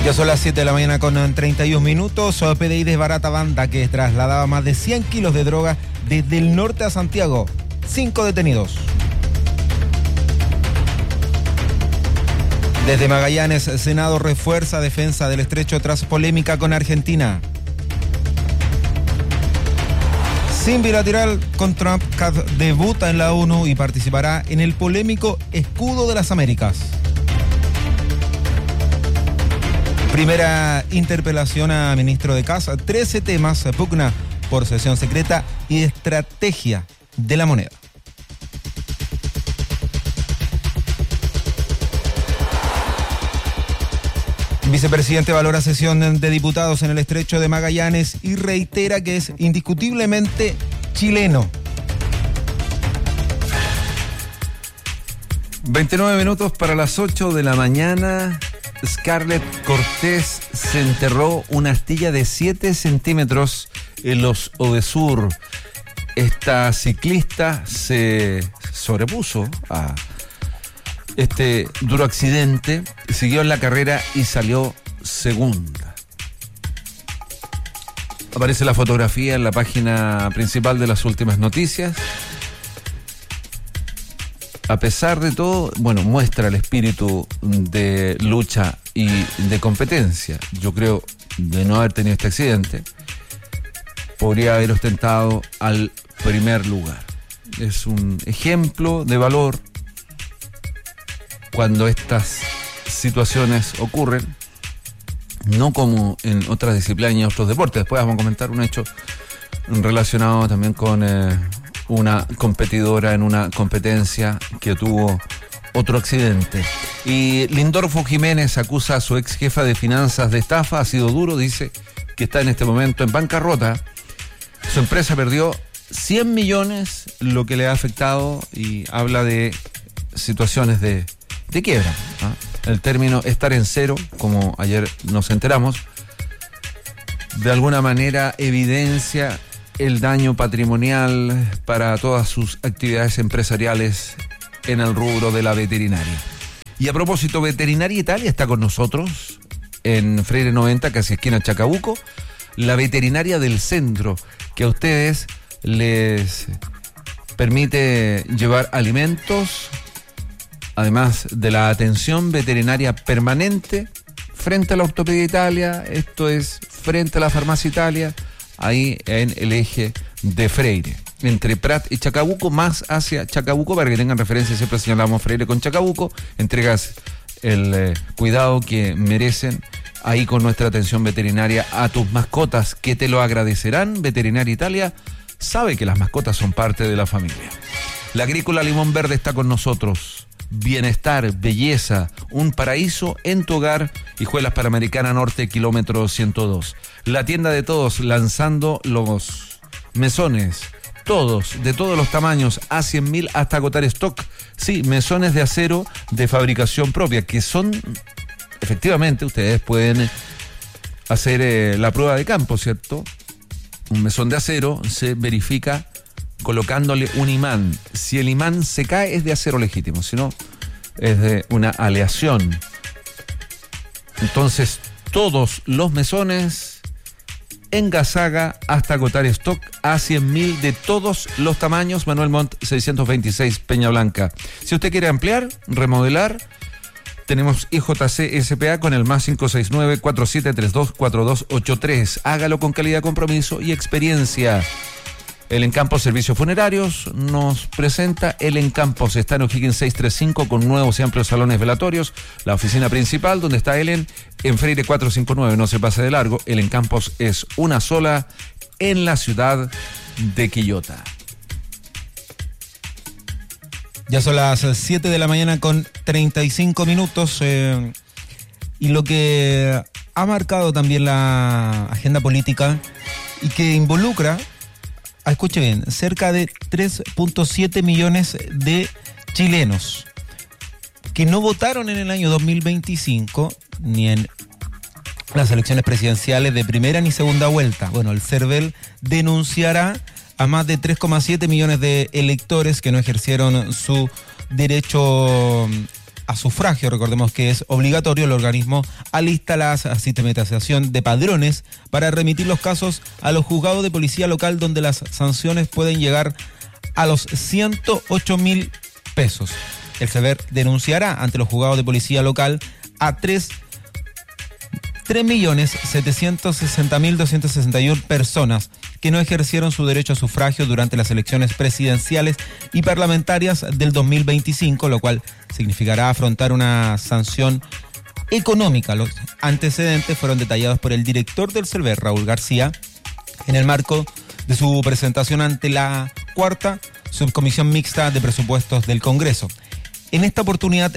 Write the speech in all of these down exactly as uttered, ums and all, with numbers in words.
Ya son las siete de la mañana con treinta y un minutos. P D I desbarata banda que trasladaba más de cien kilos de droga desde el norte a Santiago. Cinco detenidos. Desde Magallanes, Senado refuerza defensa del estrecho tras polémica con Argentina. Sin bilateral con Trump, C A D debuta en la ONU y participará en el polémico Escudo de las Américas. Primera interpelación a ministro de Casa. trece temas, pugna por sesión secreta y estrategia de la moneda. Vicepresidente valora sesión de diputados en el estrecho de Magallanes y reitera que es indiscutiblemente chileno. veintinueve minutos para las ocho de la mañana. Scarlett Cortés se enterró una astilla de siete centímetros en los Odesur. Esta ciclista se sobrepuso a este duro accidente, siguió en la carrera y salió segunda. Aparece la fotografía en la página principal de las últimas noticias. A pesar de todo, bueno, muestra el espíritu de lucha y de competencia. Yo creo, de no haber tenido este accidente, podría haber ostentado al primer lugar. Es un ejemplo de valor cuando estas situaciones ocurren, no como en otras disciplinas y otros deportes. Después vamos a comentar un hecho relacionado también con eh, una competidora en una competencia que tuvo otro accidente. Y Lindorfo Jiménez acusa a su ex jefa de finanzas de estafa. Ha sido duro, dice que está en este momento en bancarrota. Su empresa perdió cien millones, lo que le ha afectado, y habla de situaciones de, de quiebra, ¿ah? El término estar en cero, como ayer nos enteramos, de alguna manera evidencia el daño patrimonial para todas sus actividades empresariales en el rubro de la veterinaria. Y a propósito, Veterinaria Italia está con nosotros en Freire noventa, casi esquina Chacabuco, la veterinaria del centro, que a ustedes les permite llevar alimentos, además de la atención veterinaria permanente frente a la Ortopedia Italia. Esto es frente a la Farmacia Italia, ahí en el eje de Freire, entre Prat y Chacabuco, más hacia Chacabuco, para que tengan referencia. Siempre señalamos Freire con Chacabuco. Entregas el eh, cuidado que merecen ahí con nuestra atención veterinaria a tus mascotas, que te lo agradecerán. Veterinaria Italia sabe que las mascotas son parte de la familia. La Agrícola Limón Verde está con nosotros. Bienestar, belleza, un paraíso en tu hogar. Hijuelas Panamericana Norte, kilómetro ciento dos. La tienda de todos, lanzando los mesones, todos, de todos los tamaños, a cien mil hasta agotar stock. Sí, mesones de acero de fabricación propia, que son, efectivamente, ustedes pueden hacer eh, la prueba de campo, ¿cierto? Un mesón de acero se verifica colocándole un imán. Si el imán se cae, es de acero legítimo, si no, es de una aleación. Entonces, todos los mesones en Gazaga hasta agotar stock, a cien mil de todos los tamaños. Manuel Montt seiscientos veintiséis, Peña Blanca. Si usted quiere ampliar, remodelar, tenemos I J C S P A con el más cinco seis nueve, cuatro siete tres dos, cuatro dos ocho tres. Hágalo con calidad, compromiso y experiencia. El Encampo Servicios Funerarios nos presenta el Encampo. Se está en O'Higgins seiscientos treinta y cinco con nuevos y amplios salones velatorios. La oficina principal, donde está Ellen, en Freire cuatrocientos cincuenta y nueve. No se pase de largo. El Encampo es una sola en la ciudad de Quillota. Ya son las siete de la mañana con treinta y cinco minutos. Eh, y lo que ha marcado también la agenda política y que involucra, escuche bien, cerca de tres punto siete millones de chilenos que no votaron en el año dos mil veinticinco ni en las elecciones presidenciales de primera ni segunda vuelta. Bueno, el CERVEL denunciará a más de tres coma siete millones de electores que no ejercieron su derecho a sufragio, recordemos que es obligatorio, el organismo alista la sistematización de padrones para remitir los casos a los juzgados de policía local, donde las sanciones pueden llegar a los ciento ocho mil pesos. El SEVER denunciará ante los juzgados de policía local a tres millones setecientos sesenta mil doscientas sesenta y una personas que no ejercieron su derecho a sufragio durante las elecciones presidenciales y parlamentarias del dos mil veinticinco, lo cual significará afrontar una sanción económica. Los antecedentes fueron detallados por el director del SEVER, Raúl García, en el marco de su presentación ante la cuarta subcomisión mixta de presupuestos del Congreso. En esta oportunidad,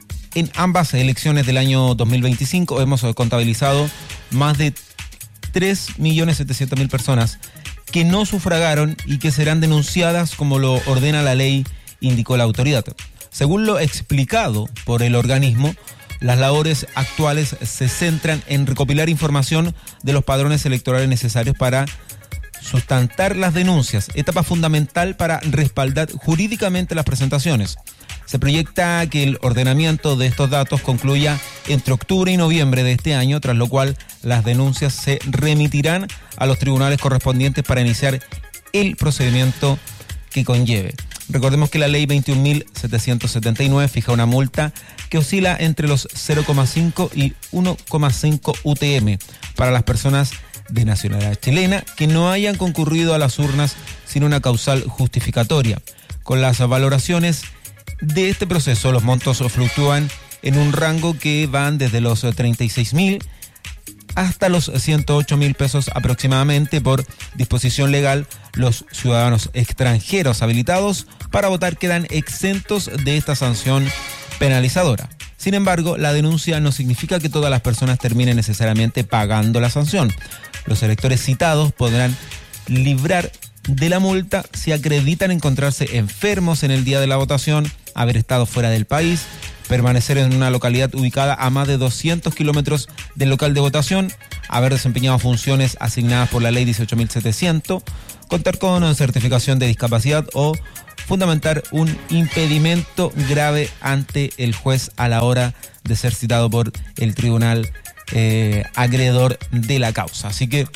en ambas elecciones del año dos mil veinticinco hemos contabilizado más de tres millones setecientas mil personas que no sufragaron y que serán denunciadas como lo ordena la ley, indicó la autoridad. Según lo explicado por el organismo, las labores actuales se centran en recopilar información de los padrones electorales necesarios para sustentar las denuncias, etapa fundamental para respaldar jurídicamente las presentaciones. Se proyecta que el ordenamiento de estos datos concluya entre octubre y noviembre de este año, tras lo cual las denuncias se remitirán a los tribunales correspondientes para iniciar el procedimiento que conlleve. Recordemos que la ley veintiún mil setecientos setenta y nueve fija una multa que oscila entre los cero coma cinco y uno coma cinco U T M para las personas de nacionalidad chilena que no hayan concurrido a las urnas sin una causal justificatoria. Con las valoraciones de este proceso, los montos fluctúan en un rango que van desde los treinta y seis mil hasta los ciento ocho mil pesos aproximadamente. Por disposición legal, los ciudadanos extranjeros habilitados para votar quedan exentos de esta sanción penalizadora. Sin embargo, la denuncia no significa que todas las personas terminen necesariamente pagando la sanción. Los electores citados podrán librar de la multa si acreditan encontrarse enfermos en el día de la votación, haber estado fuera del país, permanecer en una localidad ubicada a más de doscientos kilómetros del local de votación, haber desempeñado funciones asignadas por la ley dieciocho mil setecientos, contar con una certificación de discapacidad o fundamentar un impedimento grave ante el juez a la hora de ser citado por el tribunal eh, acreedor de la causa. Así que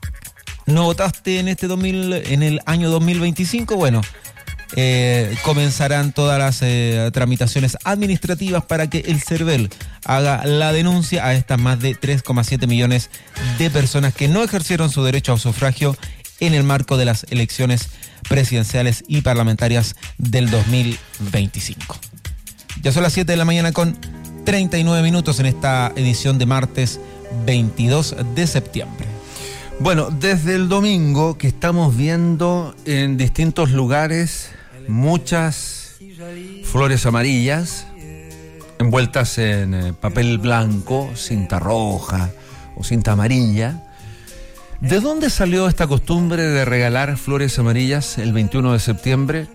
no votaste en este dos mil, en el año dos mil veinticinco, bueno, eh, comenzarán todas las eh, tramitaciones administrativas para que el SEVER haga la denuncia a estas más de tres coma siete millones de personas que no ejercieron su derecho a sufragio en el marco de las elecciones presidenciales y parlamentarias del dos mil veinticinco. Ya son las siete de la mañana con treinta y nueve minutos en esta edición de martes veintidós de septiembre. Bueno, desde el domingo que estamos viendo en distintos lugares muchas flores amarillas envueltas en eh, papel blanco, cinta roja o cinta amarilla. ¿De dónde salió esta costumbre de regalar flores amarillas el veintiuno de septiembre?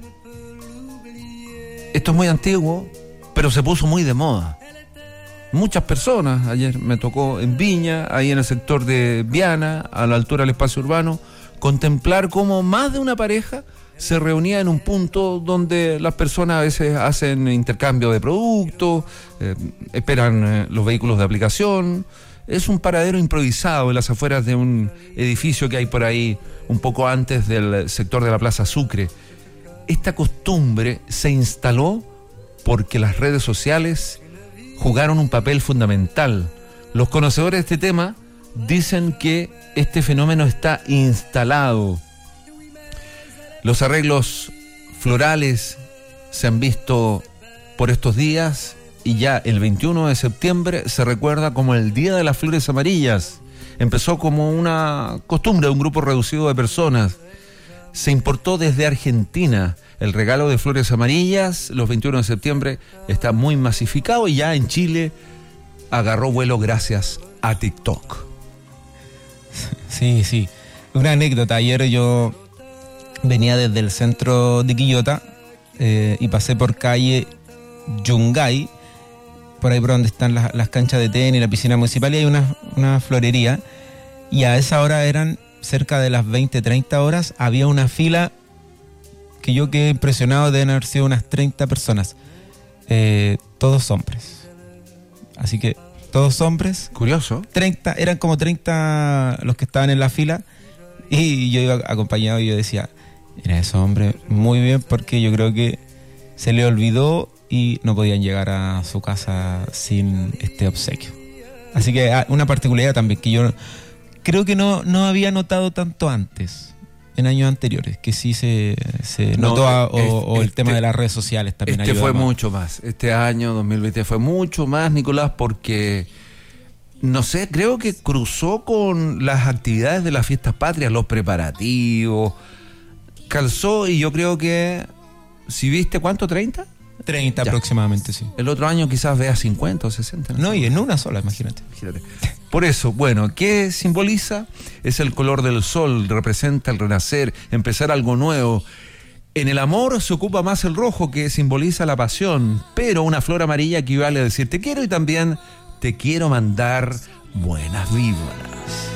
Esto es muy antiguo, pero se puso muy de moda. Muchas personas, ayer me tocó en Viña, ahí en el sector de Viana, a la altura del espacio urbano, contemplar cómo más de una pareja se reunía en un punto donde las personas a veces hacen intercambio de productos, eh, esperan eh, los vehículos de aplicación. Es un paradero improvisado en las afueras de un edificio que hay por ahí, un poco antes del sector de la Plaza Sucre. Esta costumbre se instaló porque las redes sociales jugaron un papel fundamental. Los conocedores de este tema dicen que este fenómeno está instalado. Los arreglos florales se han visto por estos días y ya el veintiuno de septiembre se recuerda como el Día de las Flores Amarillas. Empezó como una costumbre de un grupo reducido de personas. Se importó desde Argentina. El regalo de flores amarillas los veintiuno de septiembre está muy masificado y ya en Chile agarró vuelo gracias a TikTok. Sí, sí. Una anécdota. Ayer yo venía desde el centro de Quillota eh, y pasé por calle Yungay, por ahí por donde están las, las canchas de tenis, la piscina municipal, y hay una, una florería. Y a esa hora eran cerca de las veinte, treinta horas, había una fila que yo quedé impresionado, deben haber sido unas treinta personas. Eh, todos hombres. Así que todos hombres. Curioso. treinta, eran como treinta los que estaban en la fila y yo iba acompañado y yo decía, era esos hombres, muy bien, porque yo creo que se le olvidó y no podían llegar a su casa sin este obsequio. Así que una particularidad también que yo creo que no, no había notado tanto antes, en años anteriores, que sí se, se No, notó, a, este, o, o el tema este, de las redes sociales también Este ayudó fue más. mucho más. Este año dos mil veinte fue mucho más, Nicolás, porque, no sé, creo que cruzó con las actividades de las fiestas patrias, los preparativos, calzó, y yo creo que, si viste, ¿cuánto? ¿treinta? treinta Ya. Aproximadamente, sí. El otro año quizás veas cincuenta o sesenta. No, sé. y en una sola, imagínate. Imagínate. Por eso, bueno, ¿qué simboliza? Es el color del sol, representa el renacer, empezar algo nuevo. En el amor se ocupa más el rojo, que simboliza la pasión, pero una flor amarilla equivale a decir te quiero y también te quiero mandar buenas vibras.